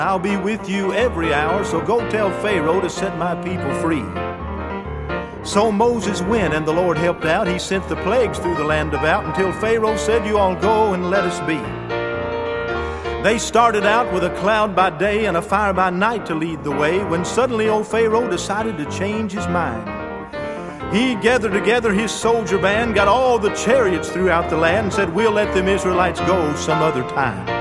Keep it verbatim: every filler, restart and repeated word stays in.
I'll be with you every hour, so go tell Pharaoh to set my people free. So Moses went, and the Lord helped out. He sent the plagues through the land about until Pharaoh said, you all go and let us be. They started out with a cloud by day and a fire by night to lead the way, when suddenly old Pharaoh decided to change his mind. He gathered together his soldier band, got all the chariots throughout the land, and said, we'll let them Israelites go some other time.